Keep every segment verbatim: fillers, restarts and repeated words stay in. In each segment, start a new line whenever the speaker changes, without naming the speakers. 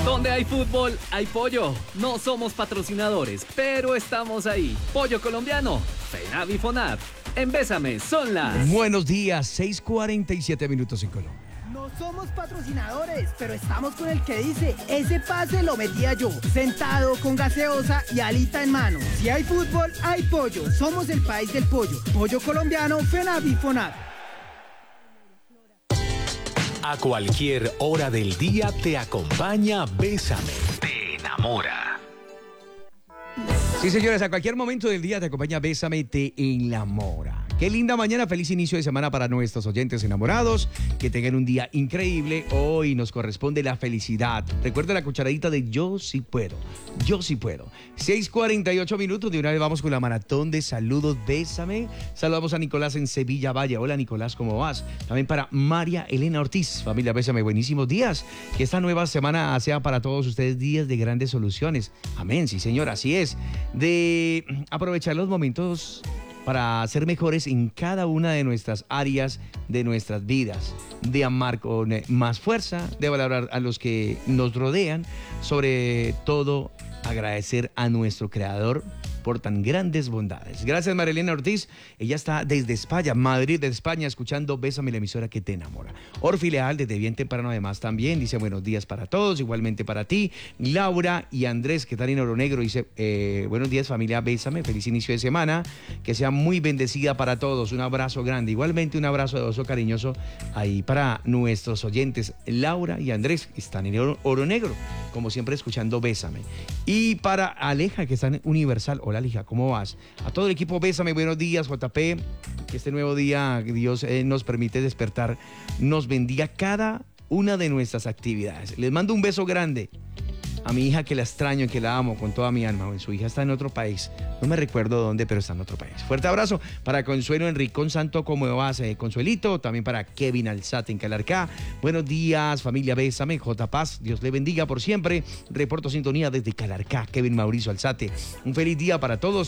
Donde hay fútbol, hay pollo. No somos patrocinadores, pero estamos ahí. Pollo colombiano, FENAV y FONAV. En Bésame son las...
Buenos días, seis cuarenta y siete minutos en Colombia.
No somos patrocinadores, pero estamos con el que dice, ese pase lo metía yo, sentado con gaseosa y alita en mano. Si hay fútbol, hay pollo. Somos el país del pollo. Pollo colombiano, FENAV y FONAV.
A cualquier hora del día te acompaña Bésame. Te enamora.
Sí, señores, a cualquier momento del día te acompaña Bésame, te enamora. Qué linda mañana, feliz inicio de semana para nuestros oyentes enamorados. Que tengan un día increíble. Hoy nos corresponde la felicidad. Recuerda la cucharadita de Yo sí puedo. Yo sí puedo. seis cuarenta y ocho minutos. De una vez vamos con la maratón de saludos. Bésame. Saludamos a Nicolás en Sevilla Valle. Hola, Nicolás, ¿cómo vas? También para María Elena Ortiz. Familia Bésame, buenísimos días. Que esta nueva semana sea para todos ustedes días de grandes soluciones. Amén, sí, señor, así es. De aprovechar los momentos para ser mejores en cada una de nuestras áreas de nuestras vidas, de amar con más fuerza, de valorar a los que nos rodean, sobre todo agradecer a nuestro Creador por tan grandes bondades. Gracias, Marilena Ortiz. Ella está desde España, Madrid de España, escuchando Bésame, la emisora que te enamora. Orfi Leal, desde bien temprano además también, dice buenos días para todos, igualmente para ti. Laura y Andrés, que están en Oro Negro, dice eh, buenos días, familia Bésame, feliz inicio de semana, que sea muy bendecida para todos. Un abrazo grande, igualmente un abrazo de oso cariñoso ahí para nuestros oyentes. Laura y Andrés están en Oro, Oro Negro, como siempre escuchando Bésame. Y para Aleja, que está en Universal. Hola, Alija, ¿cómo vas? A todo el equipo Bésame, buenos días, J P. Que este nuevo día Dios eh, nos permite despertar, nos bendiga cada una de nuestras actividades. Les mando un beso grande a mi hija, que la extraño, que la amo con toda mi alma. Su hija está en otro país, no me recuerdo dónde, pero está en otro país. Fuerte abrazo para Consuelo Enricón Santo, ¿cómo vas, eh, Consuelito? También para Kevin Alzate en Calarcá. Buenos días, familia Bésame, J Paz, Dios le bendiga por siempre. Reporto sintonía desde Calarcá, Kevin Mauricio Alzate. Un feliz día para todos.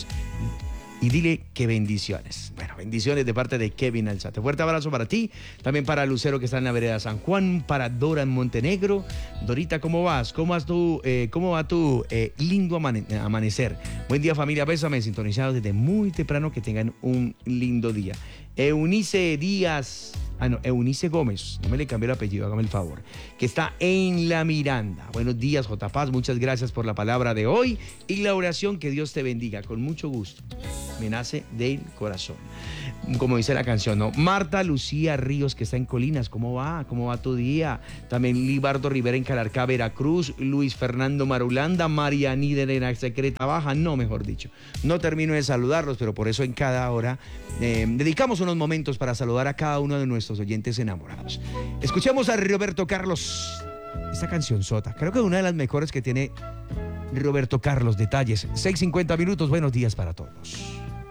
Y dile que bendiciones. Bueno, bendiciones de parte de Kevin Alzate. Fuerte abrazo para ti. También para Lucero, que está en la vereda San Juan. Para Dora en Montenegro. Dorita, ¿cómo vas? ¿Cómo vas tú? Eh, ¿Cómo va tu eh, lindo amane- amanecer? Buen día, familia Bésame. Sintonizados desde muy temprano. Que tengan un lindo día. Eunice Díaz. Ah, no, Eunice Gómez, no me le cambié el apellido, hágame el favor, que está en La Miranda. Buenos días, J. Paz, muchas gracias por la palabra de hoy y la oración, que Dios te bendiga, con mucho gusto, me nace del corazón, como dice la canción, ¿no? Marta Lucía Ríos, que está en Colinas, ¿cómo va? ¿Cómo va tu día? También Libardo Rivera en Calarcá, Veracruz, Luis Fernando Marulanda, María Níder en la Secreta Baja, no, mejor dicho, no termino de saludarlos, pero por eso en cada hora eh, dedicamos unos momentos para saludar a cada uno de nuestros oyentes enamorados. Escuchemos a Roberto Carlos, esta canción sota, creo que es una de las mejores que tiene Roberto Carlos. Detalles, seis cincuenta minutos, buenos días para todos.